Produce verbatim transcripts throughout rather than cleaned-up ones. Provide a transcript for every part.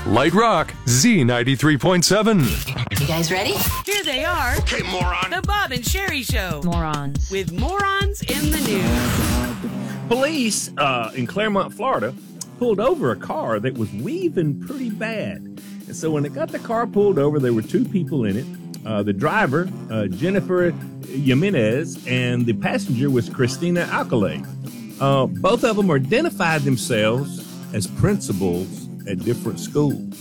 Light Rock, Z ninety-three point seven. You guys ready? Here they are. Okay, moron. The Bob and Sherry Show. Morons. With morons in the news. Police uh, in Claremont, Florida, pulled over a car that was weaving pretty bad. And so when they got the car pulled over, there were two people in it. Uh, the driver, uh, Jennifer Jimenez, and the passenger was Christina Alcalay. Uh, both of them identified themselves as principals at different schools.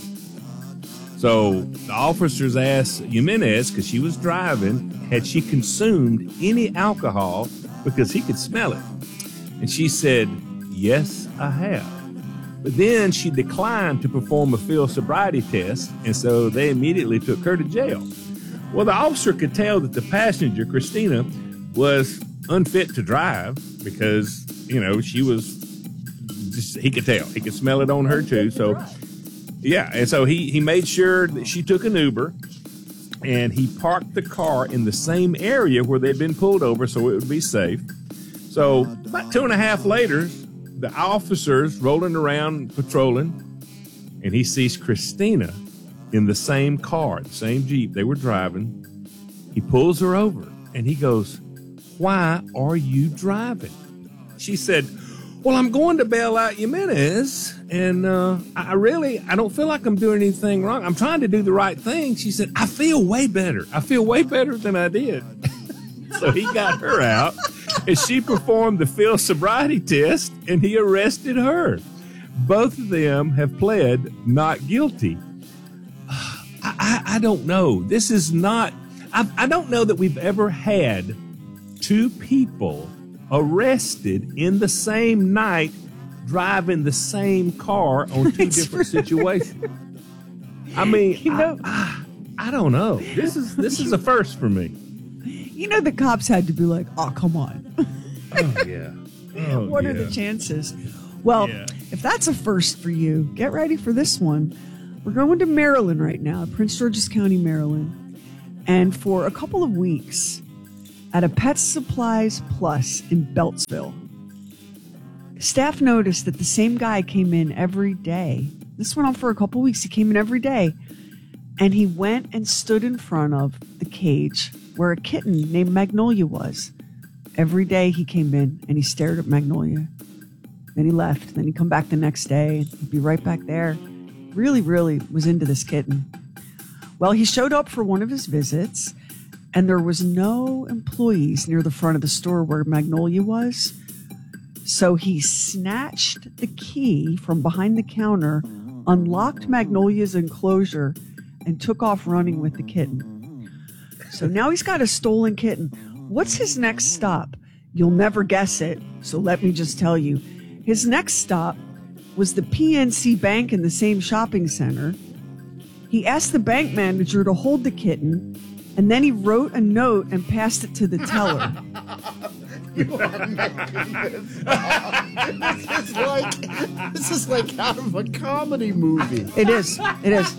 So the officers asked Jimenez, because she was driving, had she consumed any alcohol, because he could smell it. And she said, yes, I have. But then she declined to perform a field sobriety test, and so they immediately took her to jail. Well, the officer could tell that the passenger, Christina, was unfit to drive because, you know, she was, just, he could tell. He could smell it on her, too. So, yeah, and so he, he made sure that she took an Uber, and he parked the car in the same area where they'd been pulled over so it would be safe. So about two and a half later, the officers rolling around patrolling, and he sees Christina in the same car, the same Jeep they were driving. He pulls her over, and he goes, why are you driving? She said, well, I'm going to bail out Jimenez, and uh, I really, I don't feel like I'm doing anything wrong. I'm trying to do the right thing. She said, I feel way better. I feel way better than I did. So he got her out, and she performed the field sobriety test, and he arrested her. Both of them have pled not guilty. I, I, I don't know. This is not, I, I don't know that we've ever had two people arrested in the same night driving the same car on two different right. situations. I mean, you know, I, I, I don't know. This is this is a first for me. You know, the cops had to be like, oh, come on. Oh, yeah. Oh, what yeah. are the chances? Well, yeah. If that's a first for you, get ready for this one. We're going to Maryland right now, Prince George's County, Maryland. And for a couple of weeks at a Pet Supplies Plus in Beltsville, staff noticed that the same guy came in every day. This went on for a couple of weeks. He came in every day. And he went and stood in front of the cage where a kitten named Magnolia was. Every day he came in and he stared at Magnolia. Then he left. Then he'd come back the next day. He'd be right back there. Really, really was into this kitten. Well, he showed up for one of his visits, and there was no employees near the front of the store where Magnolia was. So he snatched the key from behind the counter, unlocked Magnolia's enclosure, and took off running with the kitten. So now he's got a stolen kitten. What's his next stop? You'll never guess it, so let me just tell you. His next stop was the P N C Bank in the same shopping center. He asked the bank manager to hold the kitten, and then he wrote a note and passed it to the teller. Oh, my goodness. This is like, this is like out of a comedy movie. It is. It is.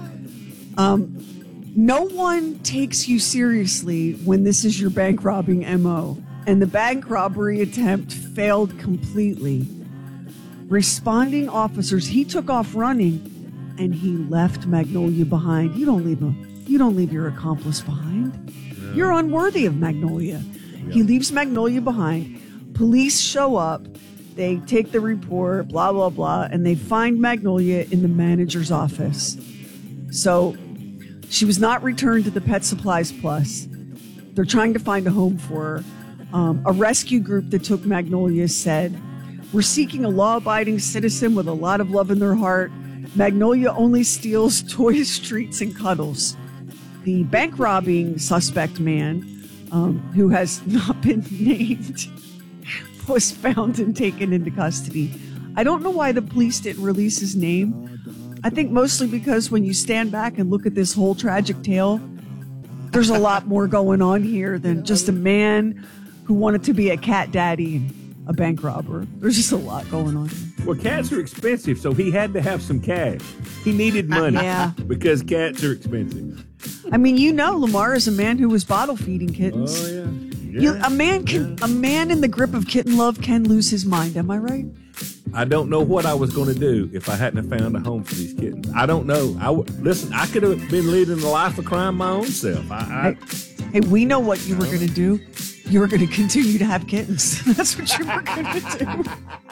Um, no one takes you seriously when this is your bank robbing M O. And the bank robbery attempt failed completely. Responding officers, he took off running, and he left Magnolia behind. You don't leave him. You don't leave your accomplice behind. No. You're unworthy of Magnolia. Yeah. He leaves Magnolia behind. Police show up. They take the report, blah, blah, blah, and they find Magnolia in the manager's office. So she was not returned to the Pet Supplies Plus. They're trying to find a home for her. Um, a rescue group that took Magnolia said, we're seeking a law-abiding citizen with a lot of love in their heart. Magnolia only steals toys, treats, and cuddles. The bank robbing suspect man, um, who has not been named, was found and taken into custody. I don't know why the police didn't release his name. I think mostly because when you stand back and look at this whole tragic tale, there's a lot more going on here than just a man who wanted to be a cat daddy and a bank robber. There's just a lot going on. Well, cats are expensive, so he had to have some cash. He needed money yeah. because cats are expensive. I mean, you know, Lamar is a man who was bottle feeding kittens. Oh, yeah. yeah. You, a man can, yeah. a man in the grip of kitten love can lose his mind. Am I right? I don't know what I was going to do if I hadn't have found a home for these kittens. I don't know. I w- listen, I could have been leading the life of crime my own self. I, I Hey, we know what you were going to do. You were going to continue to have kittens. That's what you were going to do.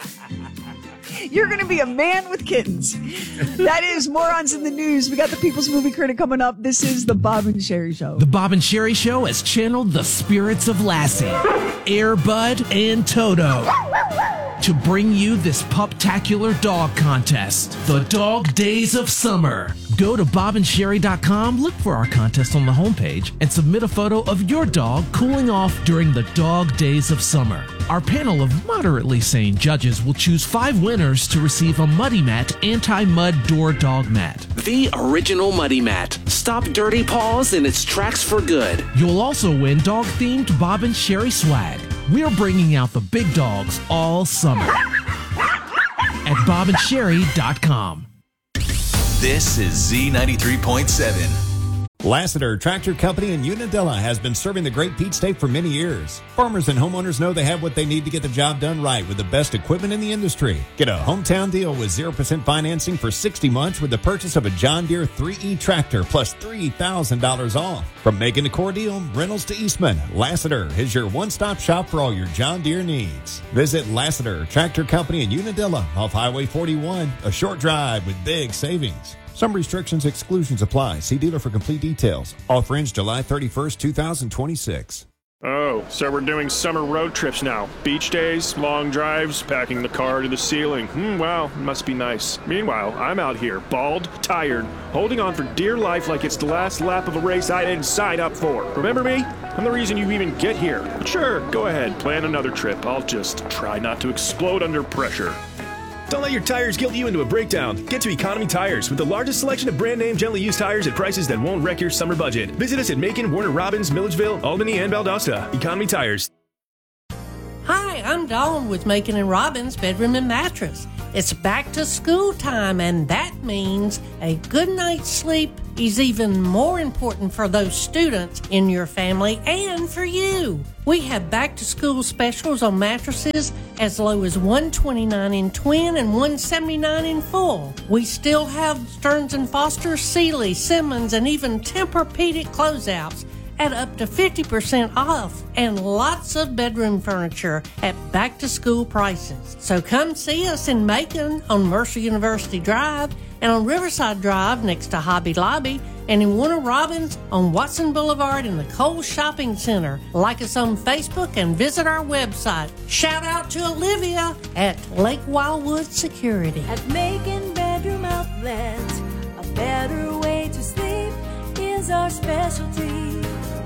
You're going to be a man with kittens. That is Morons in the News. We got the People's Movie Critic coming up. This is the Bob and Sherry Show. The Bob and Sherry Show has channeled the spirits of Lassie, Air Bud, and Toto to bring you this puptacular dog contest, the Dog Days of Summer. Go to bob and sherry dot com, look for our contest on the homepage, and submit a photo of your dog cooling off during the Dog Days of Summer. Our panel of moderately sane judges will choose five winners to receive a Muddy Mat anti-mud door dog mat. The original Muddy Mat. Stop dirty paws in its tracks for good. You'll also win dog-themed Bob and Sherry swag. We're bringing out the big dogs all summer at bob and sherry dot com. This is Z ninety-three point seven. Lassiter Tractor Company in Unadilla has been serving the Great Peach State for many years. Farmers and homeowners know they have what they need to get the job done right with the best equipment in the industry. Get a hometown deal with zero percent financing for sixty months with the purchase of a John Deere three E tractor plus three thousand dollars off. From Macon to Cordele, Reynolds to Eastman, Lassiter is your one-stop shop for all your John Deere needs. Visit Lassiter Tractor Company in Unadilla off Highway forty-one, a short drive with big savings. Some restrictions, exclusions apply. See dealer for complete details. Offer ends July thirty-first, twenty twenty-six. Oh, so we're doing summer road trips now. Beach days, long drives, packing the car to the ceiling. Hmm, wow, must be nice. Meanwhile, I'm out here, bald, tired, holding on for dear life like it's the last lap of a race I didn't sign up for. Remember me? I'm the reason you even get here. But sure, go ahead, plan another trip. I'll just try not to explode under pressure. Don't let your tires guilt you into a breakdown. Get to Economy Tires with the largest selection of brand name gently used tires at prices that won't wreck your summer budget. Visit us at Macon, Warner Robins, Milledgeville, Albany, and Valdosta. Economy Tires. Hi, I'm Dawn with Macon and Robbins Bedroom and Mattress. It's back to school time, and that means a good night's sleep is even more important for those students in your family and for you. We have back to school specials on mattresses as low as one hundred twenty-nine dollars in twin and one hundred seventy-nine dollars in full. We still have Stearns and Foster, Sealy, Simmons, and even Tempur-Pedic closeouts at up to fifty percent off, and lots of bedroom furniture at back-to-school prices. So come see us in Macon on Mercer University Drive and on Riverside Drive next to Hobby Lobby, and in Warner Robins on Watson Boulevard in the Kohl's Shopping Center. Like us on Facebook and visit our website. Shout out to Olivia at Lake Wildwood Security. At Macon Bedroom Outlets, a better way to sleep is our specialty.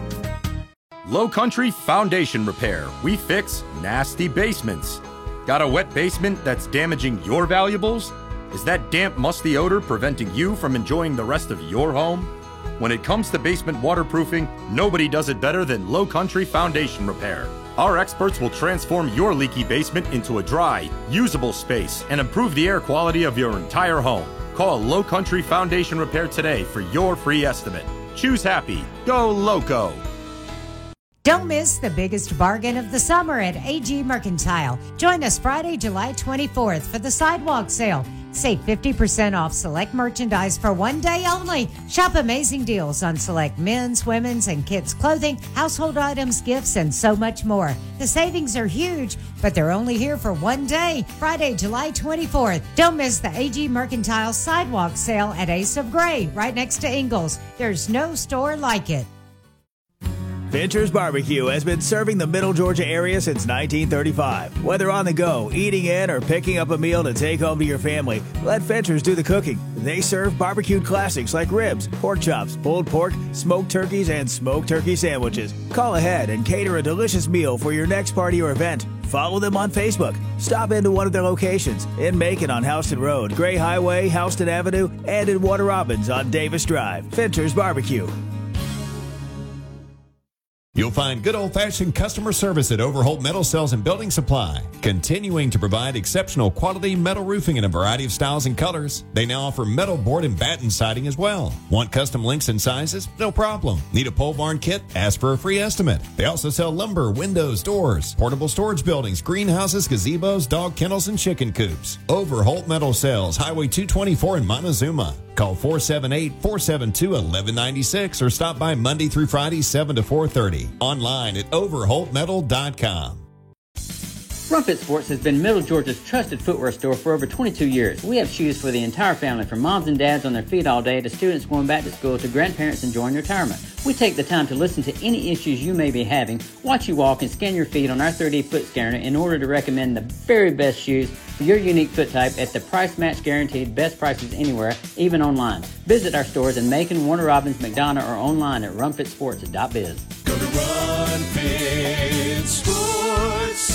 Low Country Foundation Repair. We fix nasty basements. Got a wet basement that's damaging your valuables? Is that damp, musty odor preventing you from enjoying the rest of your home? When it comes to basement waterproofing, nobody does it better than Low Country Foundation Repair. Our experts will transform your leaky basement into a dry, usable space and improve the air quality of your entire home. Call Low Country Foundation Repair today for your free estimate. Choose happy. Go Loco. Don't miss the biggest bargain of the summer at A G Mercantile. Join us Friday, July twenty-fourth for the sidewalk sale. Save fifty percent off select merchandise for one day only. Shop amazing deals on select men's, women's, and kids' clothing, household items, gifts, and so much more. The savings are huge, but they're only here for one day, Friday, July twenty-fourth. Don't miss the A G Mercantile sidewalk sale at Ace of Gray, right next to Ingles. There's no store like it. Fincher's Barbecue has been serving the Middle Georgia area since nineteen thirty-five. Whether on the go, eating in, or picking up a meal to take home to your family, let Fincher's do the cooking. They serve barbecued classics like ribs, pork chops, pulled pork, smoked turkeys, and smoked turkey sandwiches. Call ahead and cater a delicious meal for your next party or event. Follow them on Facebook. Stop into one of their locations in Macon on Houston Road, Gray Highway, Houston Avenue, and in Warner Robins on Davis Drive. Fincher's Barbecue. You'll find good old-fashioned customer service at Overholt Metal Sales and Building Supply, continuing to provide exceptional quality metal roofing in a variety of styles and colors. They now offer metal board and batten siding as well. Want custom lengths and sizes? No problem. Need a pole barn kit? Ask for a free estimate. They also sell lumber, windows, doors, portable storage buildings, greenhouses, gazebos, dog kennels, and chicken coops. Overholt Metal Sales, Highway two twenty-four in Montezuma. Call four seven eight, four seven two, one one nine six or stop by Monday through Friday, seven to four thirty. Online at overholt metal dot com. Rumpet Sports has been Middle Georgia's trusted footwear store for over twenty-two years. We have shoes for the entire family, from moms and dads on their feet all day to students going back to school to grandparents enjoying retirement. We take the time to listen to any issues you may be having, watch you walk, and scan your feet on our three D foot scanner in order to recommend the very best shoes for your unique foot type at the price match guaranteed best prices anywhere, even online. Visit our stores in Macon, Warner Robins, McDonough, or online at rumpet sports dot biz. Go to Rumpet Sports.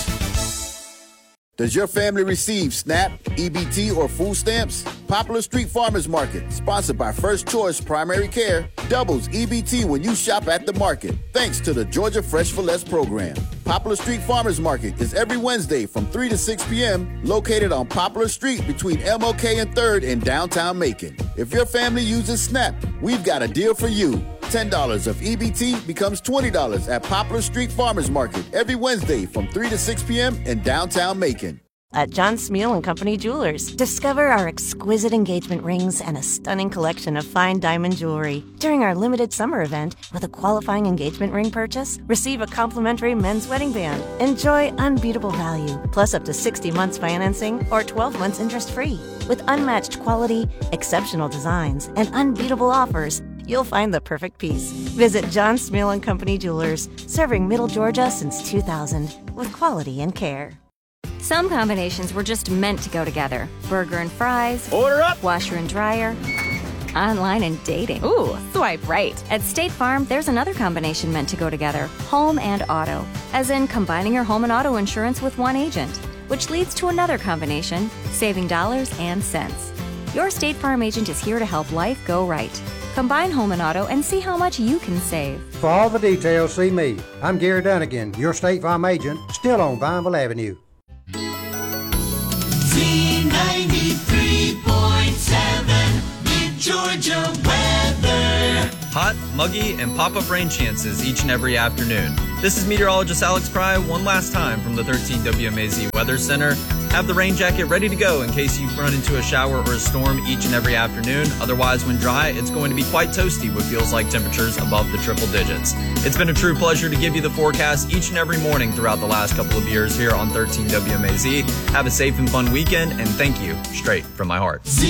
Does your family receive SNAP, E B T, or food stamps? Popular Street Farmers Market, sponsored by First Choice Primary Care, doubles E B T when you shop at the market, thanks to the Georgia Fresh for Less program. Popular Street Farmers Market is every Wednesday from three to six p.m., located on Poplar Street between M L K and third in downtown Macon. If your family uses SNAP, we've got a deal for you. ten dollars of E B T becomes twenty dollars at Poplar Street Farmers Market every Wednesday from three to six p.m. in downtown Macon. At John Smeal and Company Jewelers, discover our exquisite engagement rings and a stunning collection of fine diamond jewelry. During our limited summer event, with a qualifying engagement ring purchase, receive a complimentary men's wedding band. Enjoy unbeatable value, plus up to sixty months financing or twelve months interest-free. With unmatched quality, exceptional designs, and unbeatable offers, you'll find the perfect piece. Visit John Smeal and Company Jewelers, serving Middle Georgia since two thousand, with quality and care. Some combinations were just meant to go together. Burger and fries. Order up! Washer and dryer. Online and dating. Ooh, swipe right. At State Farm, there's another combination meant to go together. Home and auto. As in combining your home and auto insurance with one agent. Which leads to another combination, saving dollars and cents. Your State Farm agent is here to help life go right. Combine home and auto and see how much you can save. For all the details, see me. I'm Gary Dunnigan, your State Farm agent, still on Vineville Avenue. Z ninety-three point seven, Mid Georgia weather. Hot, muggy, and pop-up rain chances each and every afternoon. This is meteorologist Alex Pry one last time from the thirteen W M A Z Weather Center. Have the rain jacket ready to go in case you run into a shower or a storm each and every afternoon. Otherwise, when dry, it's going to be quite toasty with feels like temperatures above the triple digits. It's been a true pleasure to give you the forecast each and every morning throughout the last couple of years here on thirteen W M A Z. Have a safe and fun weekend, and thank you straight from my heart.